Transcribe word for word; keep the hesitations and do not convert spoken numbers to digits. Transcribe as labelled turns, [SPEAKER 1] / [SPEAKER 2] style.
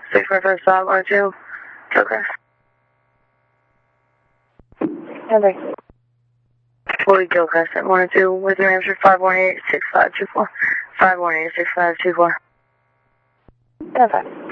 [SPEAKER 1] six five five five one two. Okay. Okay. Fully Gilchrist at one two with New Hampshire five one eight six five two four. five one eight six five two four. Okay.